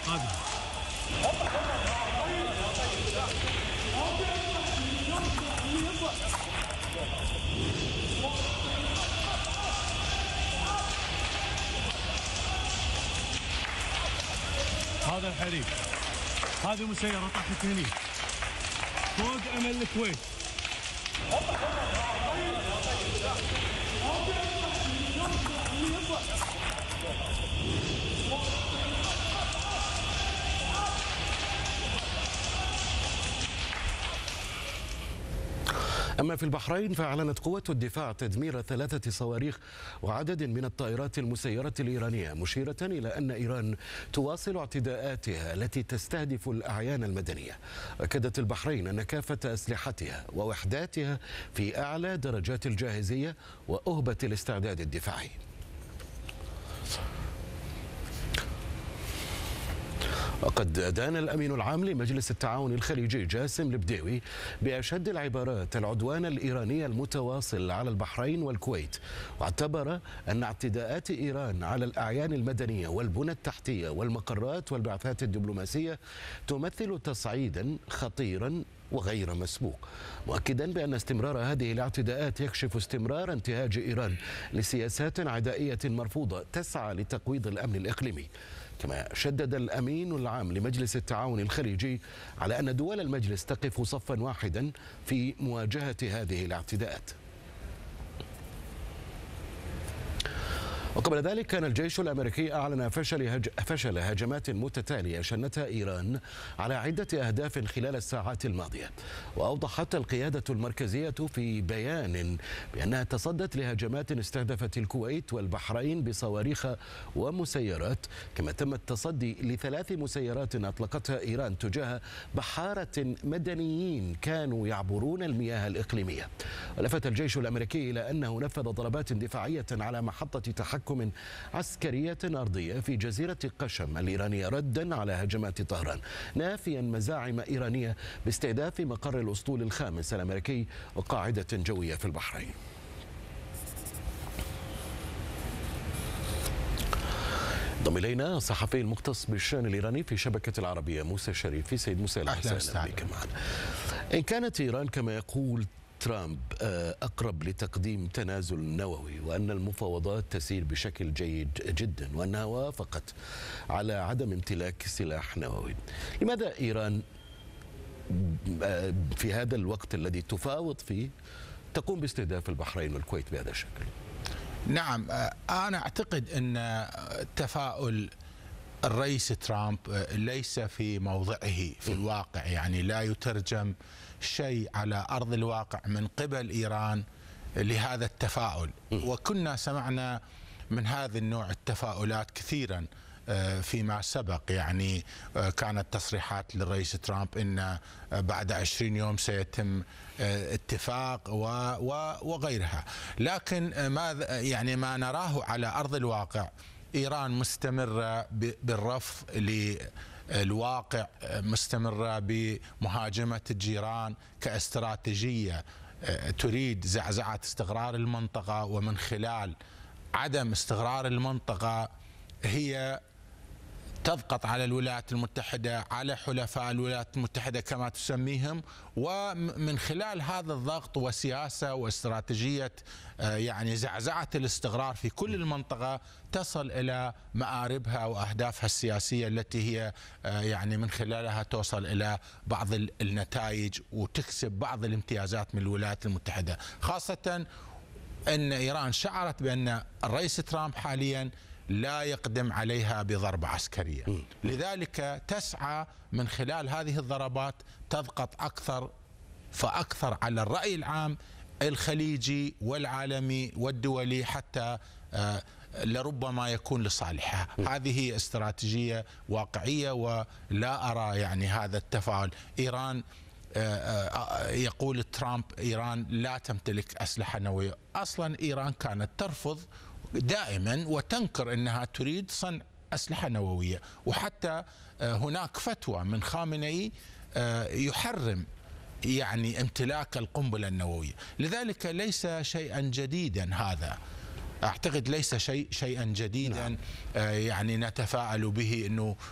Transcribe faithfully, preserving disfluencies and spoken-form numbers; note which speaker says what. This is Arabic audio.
Speaker 1: قادم. هذا الحريق، هذه مسيرة طاحت هني فوق أمل الكويت.
Speaker 2: أما في البحرين فأعلنت قوة الدفاع تدمير ثلاثة صواريخ وعدد من الطائرات المسيرة الإيرانية، مشيرة إلى أن إيران تواصل اعتداءاتها التي تستهدف الأعيان المدنية. أكدت البحرين أن كافة أسلحتها ووحداتها في أعلى درجات الجاهزية وأهبة الاستعداد الدفاعي. وقد أدان الأمين العام لمجلس التعاون الخليجي جاسم البديوي بأشد العبارات العدوان الإيراني المتواصل على البحرين والكويت، واعتبر أن اعتداءات إيران على الأعيان المدنية والبنى التحتية والمقرات والبعثات الدبلوماسية تمثل تصعيدا خطيرا وغير مسبوق، مؤكدا بأن استمرار هذه الاعتداءات يكشف استمرار انتهاج إيران لسياسات عدائية مرفوضة تسعى لتقويض الأمن الإقليمي. كما شدد الأمين العام لمجلس التعاون الخليجي على أن دول المجلس تقف صفا واحدا في مواجهة هذه الاعتداءات. وقبل ذلك كان الجيش الأمريكي أعلن فشل, هج... فشل هجمات متتالية شنتها إيران على عدة أهداف خلال الساعات الماضية. وأوضحت القيادة المركزية في بيان بأنها تصدت لهجمات استهدفت الكويت والبحرين بصواريخ ومسيرات، كما تم التصدي لثلاث مسيرات أطلقتها إيران تجاه بحارة مدنيين كانوا يعبرون المياه الإقليمية. ولفت الجيش الأمريكي إلى أنه نفذ ضربات دفاعية على محطة تحكم تحكم عسكرية أرضية في جزيرة قشم الإيرانية ردا على هجمات طهران، نافيا مزاعم إيرانية باستهداف مقر الأسطول الخامس الأمريكي وقاعدة جوية في البحرين. انضم الينا الصحفي المختص بالشان الايراني في شبكه العربيه موسى شريفي. سيد موسى، اهلا وسهلا بك معنا. ان كانت ايران كما يقول ترامب أقرب لتقديم تنازل نووي، وأن المفاوضات تسير بشكل جيد جدا، وأنها وافقت على عدم امتلاك سلاح نووي، لماذا إيران في هذا الوقت الذي تفاوض فيه تقوم باستهداف البحرين والكويت بهذا الشكل؟
Speaker 3: نعم، أنا أعتقد أن تفاؤل الرئيس ترامب ليس في موضعه في الواقع، يعني لا يترجم شيء على أرض الواقع من قبل إيران لهذا التفاؤل. وكنا سمعنا من هذا النوع التفاؤلات كثيرا فيما سبق، يعني كانت تصريحات للرئيس ترامب أن بعد عشرين يوم سيتم اتفاق وغيرها، لكن ما يعني ما نراه على أرض الواقع إيران مستمرة بالرفض للواقع، مستمرة بمهاجمة الجيران كاستراتيجية تريد زعزعة استقرار المنطقة، ومن خلال عدم استقرار المنطقة هي تضغط على الولايات المتحدة، على حلفاء الولايات المتحدة كما تسميهم، ومن خلال هذا الضغط وسياسة واستراتيجية يعني زعزعة الاستقرار في كل المنطقة تصل إلى مآربها وأهدافها السياسية التي هي يعني من خلالها توصل إلى بعض النتائج وتكسب بعض الامتيازات من الولايات المتحدة، خاصة أن إيران شعرت بأن الرئيس ترامب حاليا لا يقدم عليها بضربة عسكرية، لذلك تسعى من خلال هذه الضربات تضغط أكثر فأكثر على الرأي العام الخليجي والعالمي والدولي حتى لربما يكون لصالحها. هذه استراتيجية واقعية ولا أرى يعني هذا التفاعل. إيران يقول ترامب إيران لا تمتلك أسلحة نووية، أصلا إيران كانت ترفض دائما وتنكر أنها تريد صنع أسلحة نووية، وحتى هناك فتوى من خامنئي يحرم يعني امتلاك القنبلة النووية، لذلك ليس شيئا جديدا هذا، أعتقد ليس شيء شيئا جديدا يعني نتفاعل به أنه